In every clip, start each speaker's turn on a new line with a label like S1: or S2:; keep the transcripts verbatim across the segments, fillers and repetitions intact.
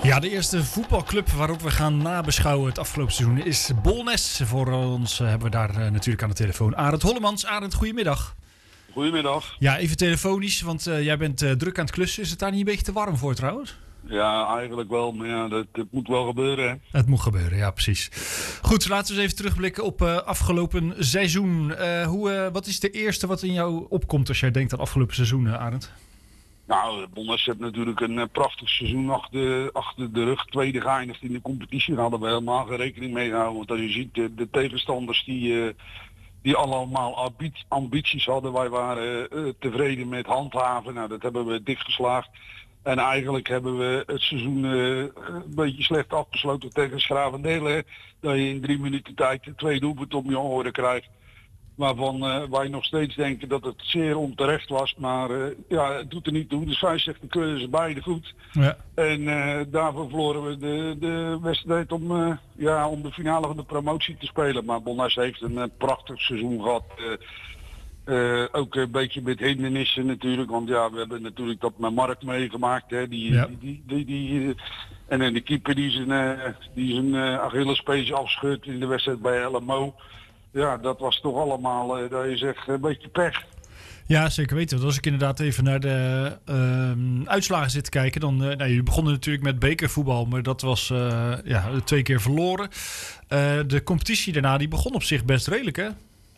S1: Ja, de eerste voetbalclub waarop we gaan nabeschouwen het afgelopen seizoen is Bolnes. Voor ons uh, hebben we daar uh, natuurlijk aan de telefoon Arend Hollemans. Arend, goedemiddag.
S2: Goedemiddag.
S1: Ja, even telefonisch, want uh, jij bent uh, druk aan het klussen. Is het daar niet een beetje te warm voor trouwens?
S2: Ja, eigenlijk wel, maar ja, dat, dat moet wel gebeuren, hè?
S1: Het moet gebeuren, ja, precies. Goed, laten we eens even terugblikken op uh, afgelopen seizoen. Uh, hoe, uh, wat is de eerste wat in jou opkomt als jij denkt aan afgelopen seizoen, uh, Arend?
S2: Nou, Bolnes heeft natuurlijk een uh, prachtig seizoen achter, achter de rug. Tweede geëindigd in de competitie. Daar hadden we helemaal geen rekening mee gehouden. Want als je ziet, de, de tegenstanders die, uh, die allemaal ambities, ambities hadden. Wij waren uh, tevreden met handhaven. Nou, dat hebben we dik geslaagd. En eigenlijk hebben we het seizoen uh, een beetje slecht afgesloten tegen Schravendelen. Dat je in drie minuten tijd twee doelpunten op je oren krijgt. Waarvan uh, wij nog steeds denken dat het zeer onterecht was. Maar uh, ja, het doet er niet toe. De scheidsrechter keuren ze beide goed. Ja. En uh, daarvoor verloren we de, de wedstrijd om, uh, ja, om de finale van de promotie te spelen. Maar Bolnes heeft een uh, prachtig seizoen gehad. Uh, Uh, ook een beetje met hindernissen natuurlijk, want ja, we hebben natuurlijk dat met Mark meegemaakt, hè, die, ja. die, die, die, die uh, en dan de keeper die zijn, uh, die zijn uh, Achillespees afscheurt in de wedstrijd bij L M O. Ja, dat was toch allemaal, uh, dat je zegt, een beetje pech.
S1: Ja, zeker weten. Want als ik inderdaad even naar de uh, uitslagen zit te kijken, dan, uh, nou, jullie begonnen natuurlijk met bekervoetbal, maar dat was uh, ja, twee keer verloren. Uh, de competitie daarna, die begon op zich best redelijk, hè?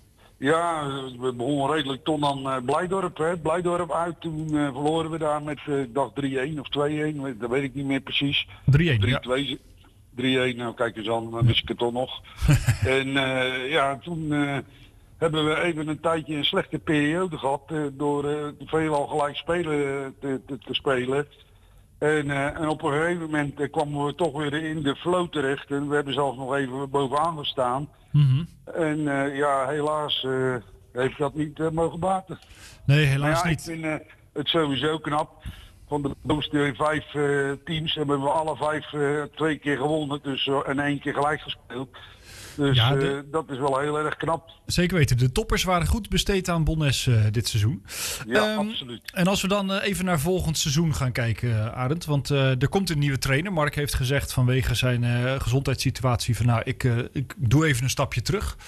S2: Ja, we begonnen redelijk toen aan uh, Blijdorp, hè. Blijdorp uit. Toen uh, verloren we daar met, uh, ik dacht drie-een of twee-een, dat weet ik niet meer precies.
S1: drie-een,
S2: drie-twee, ja. drie-een, nou kijk eens aan, dan wist ik het toch nog. En uh, ja, toen uh, hebben we even een tijdje een slechte periode gehad uh, door uh, veelal gelijk spelen te, te, te spelen. En, uh, en op een gegeven moment uh, kwamen we toch weer in de flow terecht en we hebben zelfs nog even bovenaan gestaan.
S1: Mm-hmm.
S2: En uh, ja, helaas uh, heeft dat niet uh, mogen baten.
S1: Nee, helaas
S2: ja,
S1: niet.
S2: Ik vind uh, het sowieso knap. Van de bovenste vijf uh, teams hebben we alle vijf uh, twee keer gewonnen dus, uh, en één keer gelijk gespeeld. Dus ja, de... uh, dat is wel heel erg knap.
S1: Zeker weten. De toppers waren goed besteed aan Bolnes uh, dit seizoen.
S2: Ja,
S1: um,
S2: absoluut.
S1: En als we dan uh, even naar volgend seizoen gaan kijken, uh, Arend. Want uh, er komt een nieuwe trainer. Mark heeft gezegd vanwege zijn uh, gezondheidssituatie van nou, ik, uh, ik doe even een stapje terug.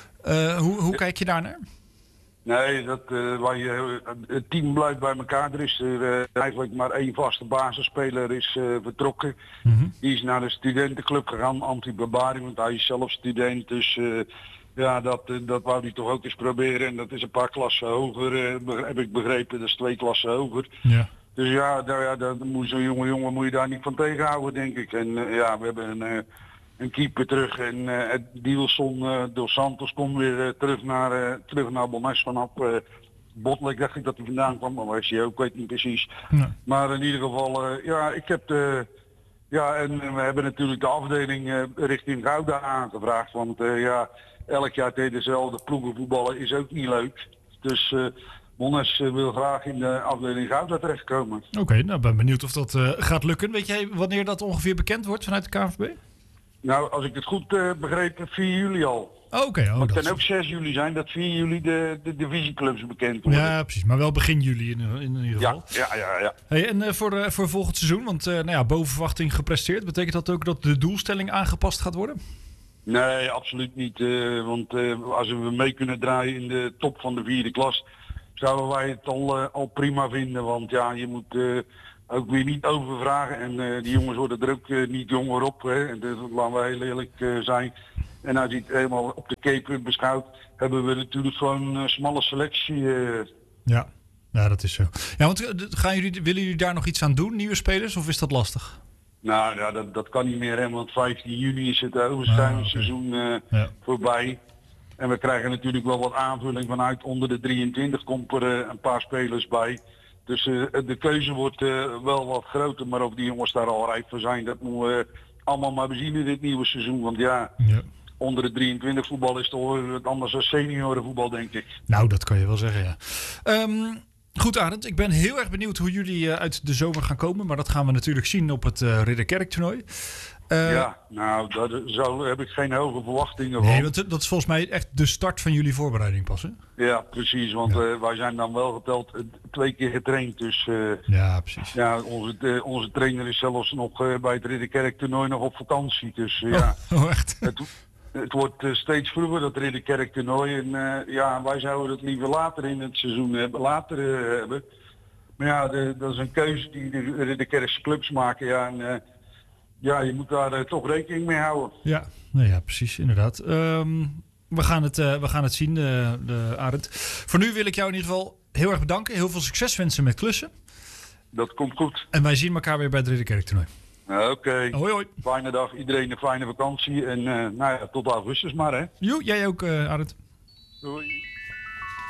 S1: Uh, hoe hoe ja. kijk je daarnaar?
S2: Nee, dat, uh, waar je, het team blijft bij elkaar. Er is er uh, eigenlijk maar één vaste basisspeler is uh, vertrokken. Mm-hmm. Die is naar de studentenclub gegaan, Anti-Barbarium, want hij is zelf student. Dus uh, ja, dat, uh, dat wou hij toch ook eens proberen. En dat is een paar klassen hoger, uh, heb ik begrepen. Dat is twee klassen hoger.
S1: Ja.
S2: Dus ja, daar, ja daar moet zo'n jonge jongen moet je daar niet van tegenhouden, denk ik. En uh, ja, we hebben een... Uh, een keeper terug en uh, Dilson uh, Dos Santos komt weer uh, terug naar uh, terug naar Bolnes vanaf uh, Botlek, dacht ik dat hij vandaan kwam, maar was hij ook, weet niet precies. Nee. Maar in ieder geval, uh, ja, ik heb de, ja, en uh, we hebben natuurlijk de afdeling uh, richting Gouda aangevraagd, want uh, ja, elk jaar tegen dezelfde ploegen voetballen is ook niet leuk. Dus uh, Bolnes uh, wil graag in de afdeling Gouda terechtkomen.
S1: Oké, okay, nou ben benieuwd of dat uh, gaat lukken. Weet jij wanneer dat ongeveer bekend wordt vanuit de K N V B?
S2: Nou, als ik het goed uh, begreep, vier juli al.
S1: Oh, oké. Okay. Oh,
S2: het kan is... ook zes juli zijn dat vier juli de, de divisieclubs bekend worden.
S1: Ja, precies. Maar wel begin juli in, in ieder geval.
S2: Ja, ja, ja. ja.
S1: Hey, en uh, voor, uh, voor volgend seizoen, want uh, nou ja, boven verwachting gepresteerd. Betekent dat ook dat de doelstelling aangepast gaat worden?
S2: Nee, absoluut niet. Uh, want uh, als we mee kunnen draaien in de top van de vierde klas, zouden wij het al, uh, al prima vinden. Want ja, je moet... Uh, ook weer niet overvragen en uh, die jongens worden er ook uh, niet jonger op, hè. En dat laten we heel eerlijk uh, zijn. En als je het helemaal op de keper beschouwt, hebben we natuurlijk gewoon een uh, smalle selectie. Uh.
S1: Ja. ja, dat is zo. Ja, want uh, gaan jullie, willen jullie daar nog iets aan doen, nieuwe spelers, of is dat lastig?
S2: Nou ja, dat, dat kan niet meer, hè, want vijftien juni is het overstijgingsseizoen uh, ja. voorbij. En we krijgen natuurlijk wel wat aanvulling vanuit onder de drieëntwintig, komt er uh, een paar spelers bij. Dus uh, de keuze wordt uh, wel wat groter, maar of die jongens daar al rijp voor zijn, dat moeten we uh, allemaal maar bezien in dit nieuwe seizoen. Want ja, ja. onder de drieëntwintig voetbal is toch wat anders dan seniorenvoetbal, denk ik.
S1: Nou, dat kan je wel zeggen, ja. Um, Goed, Arend. Ik ben heel erg benieuwd hoe jullie uh, uit de zomer gaan komen. Maar dat gaan we natuurlijk zien op het uh, Ridderkerk toernooi. Uh,
S2: ja, nou, daar zo heb ik geen hoge verwachtingen van.
S1: Nee, want dat is volgens mij echt de start van jullie voorbereiding pas, hè?
S2: Ja, precies. Want ja. uh, wij zijn dan wel geteld uh, twee keer getraind. Dus uh,
S1: ja, precies.
S2: Ja, onze, uh, onze trainer is zelfs nog uh, bij het Ridderkerk toernooi nog op vakantie. Dus uh, ja,
S1: oh, oh, echt?
S2: Het, het wordt uh, steeds vroeger dat Ridderkerk toernooi. En uh, ja, wij zouden het liever later in het seizoen hebben, later uh, hebben. Maar ja, de, dat is een keuze die de Ridderkerkse clubs maken. Ja, en, uh, ja, je moet daar uh, toch rekening mee houden.
S1: Ja, nou ja, precies, inderdaad. Um, we, gaan het, uh, we gaan het zien, uh, de Arend. Voor nu wil ik jou in ieder geval heel erg bedanken. Heel veel succes wensen met klussen.
S2: Dat komt goed.
S1: En wij zien elkaar weer bij het Ridderkerk toernooi.
S2: Oké. Okay.
S1: Hoi hoi.
S2: Fijne dag. Iedereen een fijne vakantie. En uh, nou ja, tot augustus maar, hè.
S1: Jo, jij ook, uh, Arend.
S2: Doei.